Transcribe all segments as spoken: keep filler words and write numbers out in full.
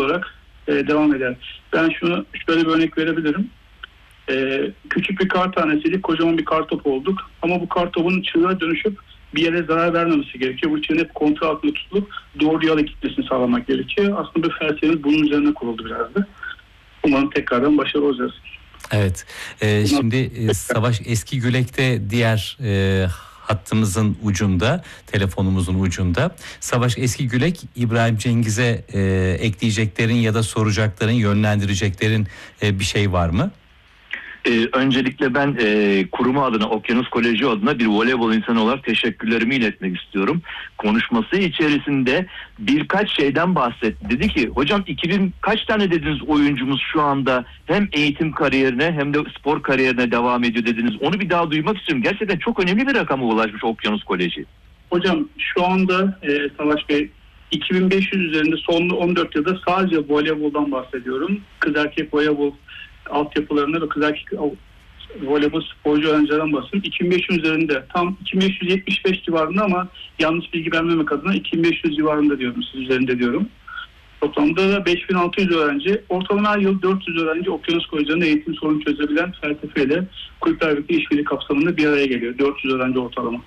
olarak e, devam eder. Ben şunu şöyle bir örnek verebilirim. E, küçük bir kar tanesiydi, kocaman bir kar topu olduk. Ama bu kar topunun çığlığa dönüşüp bir yere zarar vermemesi gerekiyor. Bu çığın hep kontrol altında tutulup doğru yola gitmesini sağlamak gerekiyor. Aslında bu felsefemiz bunun üzerine kuruldu biraz da. Umarım tekrardan başarılı olacağız. Evet. Ee, şimdi e, Savaş Eski Gülek'te diğer e, hattımızın ucunda, telefonumuzun ucunda. Savaş Eski Gülek, İbrahim Cengiz'e e, ekleyeceklerin ya da soracakların, yönlendireceklerin e, bir şey var mı? Ee, öncelikle ben e, kurumu adına, Okyanus Koleji adına bir voleybol insanı olarak teşekkürlerimi iletmek istiyorum. Konuşması içerisinde birkaç şeyden bahsetti. Dedi ki, hocam iki bin kaç tane dediniz oyuncumuz şu anda hem eğitim kariyerine hem de spor kariyerine devam ediyor dediniz. Onu bir daha duymak istiyorum. Gerçekten çok önemli bir rakama ulaşmış Okyanus Koleji. Hocam şu anda e, Savaş Bey, iki bin beş yüz üzerinde son on dört yılda sadece voleyboldan bahsediyorum. Kız erkek voleybol altyapılarında ve kız erkek voleybol sporcu öğrencilerden bahsediyorum. iki bin beş yüz üzerinde, tam iki bin beş yüz yetmiş beş civarında ama yanlış bilgi vermemek adına iki bin beş yüz civarında diyorum, siz üzerinde diyorum. Toplamda da beş bin altı yüz öğrenci, ortalama her yıl dört yüz öğrenci Okyanus Koleji'nde eğitim sorunu çözebilen felsefeyle kulüpler birlikte işbirliği kapsamında bir araya geliyor. dört yüz öğrenci ortalama.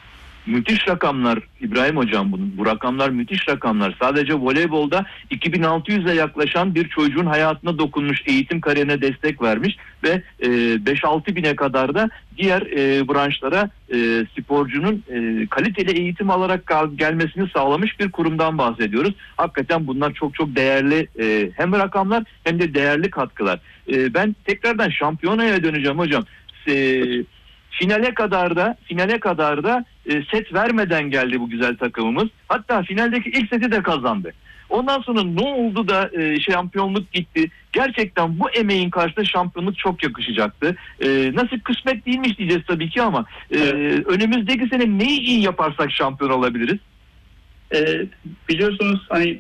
Müthiş rakamlar İbrahim Hocam bunun. Bu rakamlar müthiş rakamlar. Sadece voleybolda iki bin altı yüze yaklaşan bir çocuğun hayatına dokunmuş, eğitim kariyerine destek vermiş ve beş altı bine kadar da diğer e, branşlara e, sporcunun e, kaliteli eğitim alarak gelmesini sağlamış bir kurumdan bahsediyoruz. Hakikaten bunlar çok çok değerli e, hem rakamlar hem de değerli katkılar. E, ben tekrardan şampiyonaya döneceğim hocam. E, Finale kadar da finale kadar da e, set vermeden geldi bu güzel takımımız. Hatta finaldeki ilk seti de kazandı. Ondan sonra ne oldu da e, şampiyonluk gitti? Gerçekten bu emeğin karşısında şampiyonluk çok yakışacaktı. E, nasip kısmet değilmiş diyeceğiz tabii ki ama e, evet. Önümüzdeki sene neyi iyi yaparsak şampiyon olabiliriz? E, biliyorsunuz hani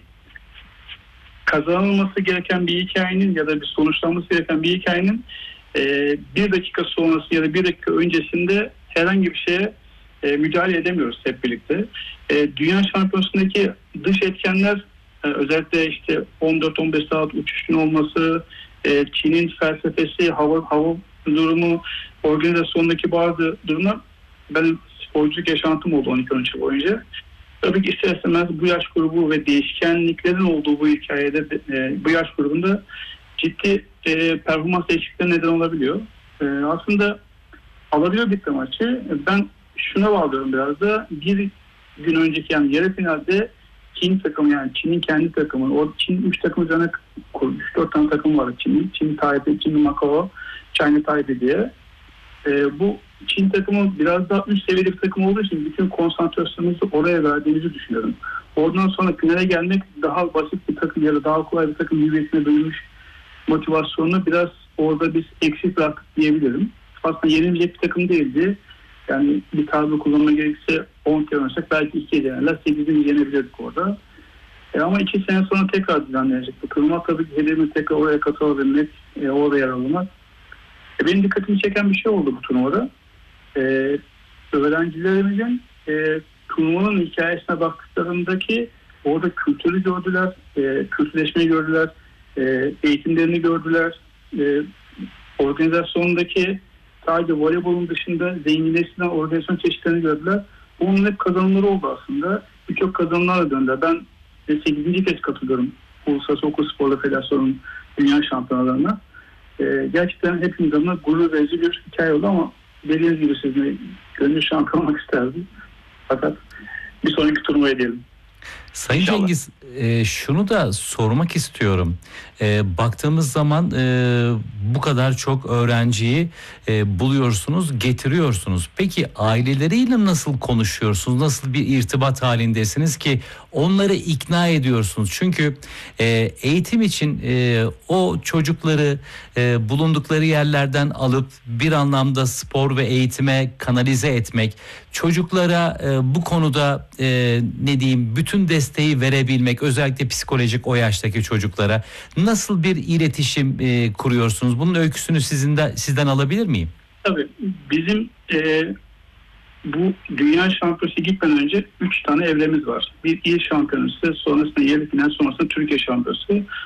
kazanılması gereken bir hikayenin ya da bir sonuçlanması gereken bir hikayenin Ee, bir dakika sonrası ya da bir dakika öncesinde herhangi bir şeye e, müdahale edemiyoruz hep birlikte. E, Dünya Şampiyonası'ndaki dış etkenler e, özellikle işte on dört on beş saat uçuşun olması, e, Çin'in felsefesi, hava, hava durumu, organizasyondaki bazı durumlar benim sporculuk yaşantım oldu on iki on üç yıl boyunca. Tabii ki ister istemez bu yaş grubu ve değişkenliklerin olduğu bu hikayede e, bu yaş grubunda ciddi e, performans değişiklikleri neden olabiliyor. E, aslında alabiliyor bir maçı. Ben şuna bağlıyorum biraz da. Bir gün önceki yani yarı finalde Çin takımı, yani Çin'in kendi takımı, o Çin üç takım üzerine kurmuş. dört tane takım var Çin'in. Çin Taipei, Çin Macao, China Taipei diye. E, bu Çin takımı biraz daha üst seviyede bir takım olduğu için bütün konsantrasyonumuzu oraya verdiğimizi düşünüyorum. Oradan sonra finale gelmek daha basit bir takım ya da daha kolay bir takım hüviyetine bölünmüş motivasyonunu biraz orada biz eksik bıraktık diyebilirim. Aslında yenilecek bir takım değildi. Yani bir tabir kullanma gerekirse on kere oynasak belki ikiye denerler. sekizini yenebilirdik orada. E ama iki sene sonra tekrar düzenlenecek bu turnuva. Tabii ki hedefimiz tekrar oraya katılabilmek, e, orada yer almak. E, benim dikkatimi çeken bir şey oldu bu turnuvada. E, öğrencilerimizin e, turnuvanın hikayesine baktıklarındaki orada kültürü gördüler, e, kültürleşmeyi gördüler. E, eğitimlerini gördüler. E, organizasyondaki sadece voleybolun dışında zenginleştiren organizasyon çeşitlerini gördüler. Bunun hep kazanımları oldu aslında. Birçok kazanımlarla döndüler. Ben sekizinci kez katılıyorum Uluslararası Okul Sporları Federasyonu'nun dünya şampiyonalarına. E, gerçekten hepimiz adına gurur verici bir hikaye oldu ama dediğiniz gibi sizinle gönül şampiyon olmak isterdim. Fakat bir sonraki turnuvaya diyelim. Sayın İnşallah. Cengiz, e, şunu da sormak istiyorum. E, baktığımız zaman e, bu kadar çok öğrenciyi e, buluyorsunuz, getiriyorsunuz. Peki aileleriyle nasıl konuşuyorsunuz? Nasıl bir irtibat halindesiniz ki onları ikna ediyorsunuz? Çünkü e, eğitim için e, o çocukları e, bulundukları yerlerden alıp bir anlamda spor ve eğitime kanalize etmek, çocuklara e, bu konuda e, ne diyeyim bütün desteği verebilmek, özellikle psikolojik o yaştaki çocuklara nasıl bir iletişim e, kuruyorsunuz? Bunun öyküsünü sizin de, sizden alabilir miyim? Tabii bizim e, bu dünya şampiyonası gitmeden önce üç tane evremiz var. Bir il şampiyonası, sonrasında yarı final, sonrasında Türkiye şampiyonası.